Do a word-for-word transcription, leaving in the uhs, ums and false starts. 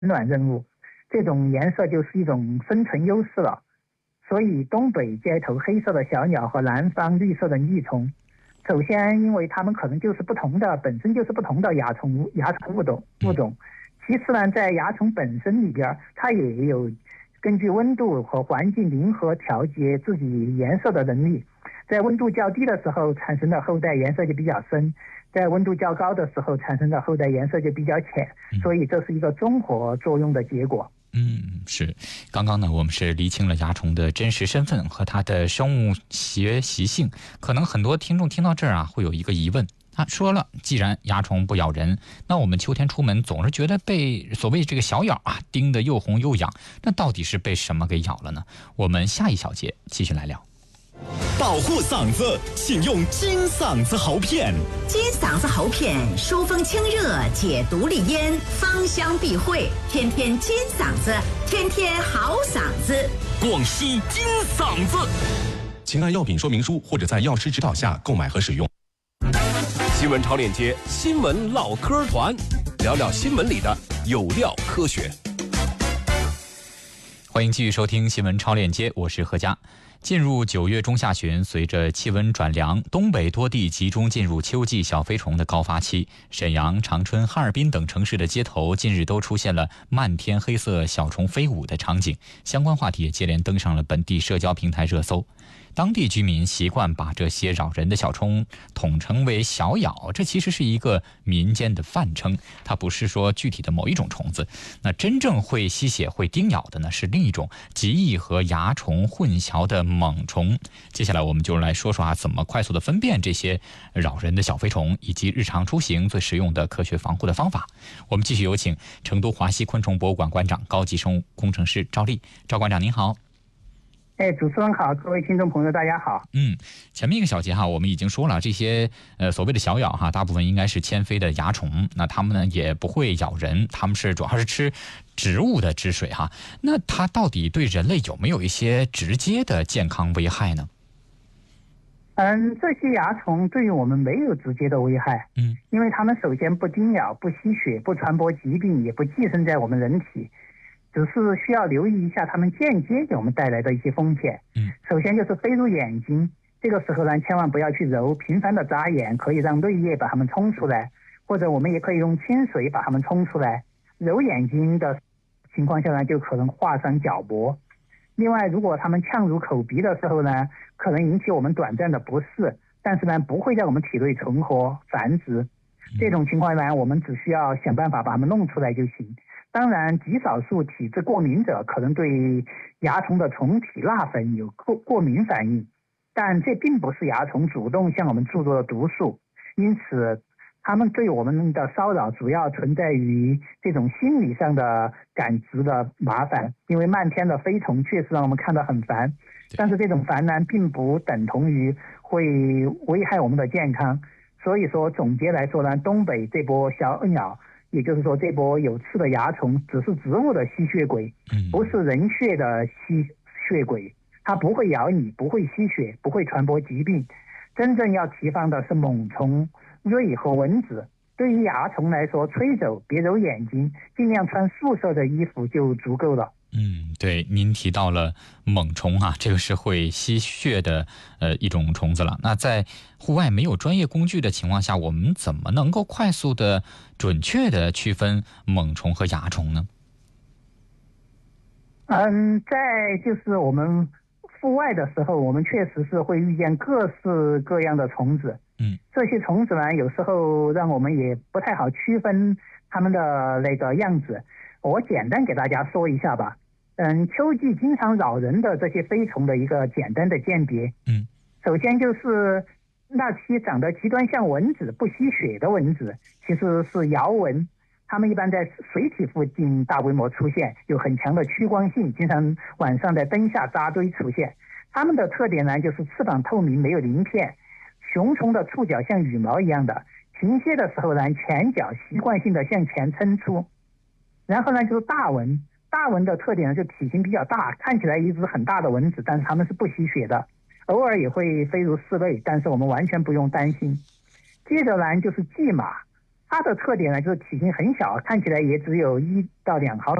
暖任务，这种颜色就是一种生存优势了。所以东北街头黑色的小鸟和南方绿色的益虫，首先因为它们可能就是不同的，本身就是不同的蚜虫蚜虫物种物种。其次呢，在蚜虫本身里边，它也有根据温度和环境灵活调节自己颜色的能力。在温度较低的时候产生的后代颜色就比较深，在温度较高的时候产生的后代颜色就比较浅，所以这是一个综合作用的结果。 嗯，是。刚刚呢，我们是厘清了蚜虫的真实身份和它的生物学习性。可能很多听众听到这儿啊，会有一个疑问啊，说了，既然蚜虫不咬人，那我们秋天出门总是觉得被所谓这个小咬啊叮得又红又痒，那到底是被什么给咬了呢？我们下一小节继续来聊。 保护嗓子，请用金嗓子喉片。 金嗓子喉片疏风清热，解毒利咽，芳香避秽，天天金嗓子，天天好嗓子。 广西金嗓子，请按药品说明书或者在药师指导下购买和使用。新闻超链接，新闻唠嗑团，聊聊新闻里的有料科学。 欢迎继续收听新闻超链接，我是何佳。进入九月中下旬，随着气温转凉，东北多地集中进入秋季小飞虫的高发期。沈阳、长春、哈尔滨等城市的街头近日都出现了漫天黑色小虫飞舞的场景，相关话题也接连登上了本地社交平台热搜。当地居民习惯把这些扰人的小虫统称为小咬，这其实是一个民间的泛称，它不是说具体的某一种虫子。那真正会吸血会叮咬的呢，是另一种极易和蚜虫混淆的猛虫。接下来我们就来说说啊，怎么快速的分辨这些扰人的小飞虫，以及日常出行最实用的科学防护的方法。我们继续有请成都华西昆虫博物馆馆长、高级生物工程师赵丽。赵馆长您好。 哎，主持人好，各位听众朋友大家好。 嗯，前面一个小节哈，我们已经说了，这些呃所谓的小咬哈，大部分应该是铅飞的蚜虫，那它们呢也不会咬人，它们是主要是吃植物的汁水哈。那它到底对人类有没有一些直接的健康危害呢？ 嗯，这些蚜虫对于我们没有直接的危害， 嗯， 因为它们首先不叮咬、不吸血、不传播疾病，也不寄生在我们人体。只是需要留意一下它们间接给我们带来的一些风险。 嗯， 首先就是飞入眼睛，这个时候呢，千万不要去揉，频繁的眨眼可以让泪液把它们冲出来，或者我们也可以用清水把它们冲出来。揉眼睛的情况下呢，就可能划伤角膜。另外，如果它们呛入口鼻的时候呢，可能引起我们短暂的不适，但是呢，不会在我们体内存活繁殖。这种情况呢，我们只需要想办法把它们弄出来就行。当然，极少数体质过敏者可能对蚜虫的虫体蜡粉有过过敏反应，但这并不是蚜虫主动向我们注入的毒素，因此它们对我们的骚扰主要存在于这种心理上的感知的麻烦。因为漫天的飞虫确实让我们看得很烦，但是这种烦呢，并不等同于会危害我们的健康。所以说，总结来说呢，东北这波小鸟，也就是说这波有刺的蚜虫只是植物的吸血鬼，不是人血的吸血鬼，它不会咬你，不会吸血，不会传播疾病。真正要提防的是猛虫、蚋和蚊子。对于蚜虫来说，吹走，别揉眼睛，尽量穿素色的衣服就足够了。 嗯，对，您提到了猛虫啊，这个是会吸血的呃一种虫子了。那在户外没有专业工具的情况下，我们怎么能够快速的、准确的区分猛虫和蚜虫呢？ 嗯，在就是我们户外的时候，我们确实是会遇见各式各样的虫子。 嗯， 这些虫子呢，有时候让我们也不太好区分它们的那个样子。我简单给大家说一下吧。嗯，秋季经常扰人的这些飞虫的一个简单的鉴别。 嗯， 首先就是那些长得极端像蚊子、不吸血的蚊子，其实是摇蚊。它们一般在水体附近大规模出现，有很强的趋光性，经常晚上在灯下扎堆出现。它们的特点呢，就是翅膀透明，没有鳞片。雄虫的触角像羽毛一样的，停歇的时候呢，前脚习惯性的向前撑出。然后呢，就是大蚊。大蚊的特点呢，就体型比较大，看起来一只很大的蚊子，但是它们是不吸血的，偶尔也会飞入室内，但是我们完全不用担心。接着呢，就是蓟马， 它的特点呢就是体型很小，看起来也只有一到两毫